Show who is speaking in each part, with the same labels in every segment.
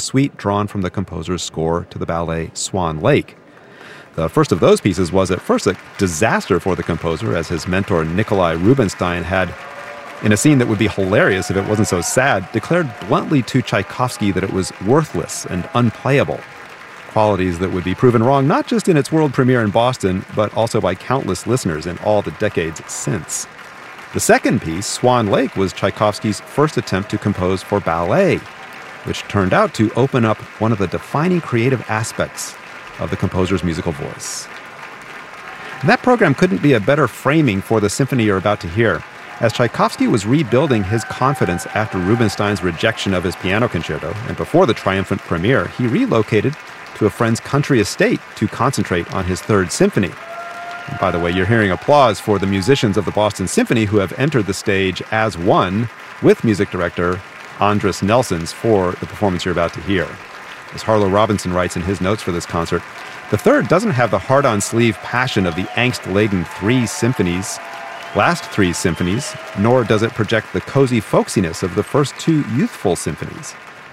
Speaker 1: suite drawn from the composer's score to the ballet Swan Lake. The first of those pieces was at first a disaster for the composer, as his mentor Nikolai Rubinstein had, in a scene that would be hilarious if it wasn't so sad, declared bluntly to Tchaikovsky that it was worthless and unplayable. Qualities that would be proven wrong not just in its world premiere in Boston, but also by countless listeners in all the decades since. The second piece, Swan Lake, was Tchaikovsky's first attempt to compose for ballet, which turned out to open up one of the defining creative aspects of the composer's musical voice. And that program couldn't be a better framing for the symphony you're about to hear. As Tchaikovsky was rebuilding his confidence after Rubinstein's rejection of his piano concerto, and before the triumphant premiere, he relocated to a friend's country estate to concentrate on his third symphony. And by the way, you're hearing applause for the musicians of the Boston Symphony who have entered the stage as one with music director Andris Nelsons for the performance you're about to hear. As Harlow Robinson writes in his notes for this concert, the third doesn't have the hard-on-sleeve passion of the angst-laden last three symphonies, nor does it project the cozy folksiness of the first two youthful symphonies.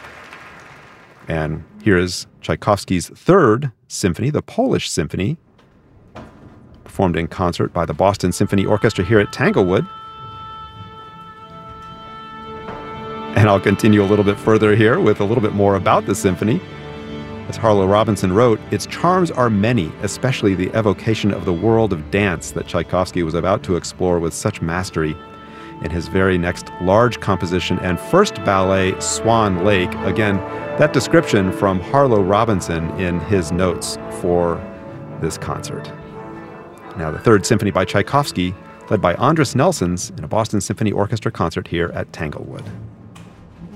Speaker 1: And here is Tchaikovsky's third symphony, the Polish Symphony, performed in concert by the Boston Symphony Orchestra here at Tanglewood. And I'll continue a little bit further here with a little bit more about the symphony. As Harlow Robinson wrote, its charms are many, especially the evocation of the world of dance that Tchaikovsky was about to explore with such mastery in his very next large composition and first ballet, Swan Lake. Again, that description from Harlow Robinson in his notes for this concert. Now, the third symphony by Tchaikovsky, led by Andris Nelsons in a Boston Symphony Orchestra concert here at Tanglewood.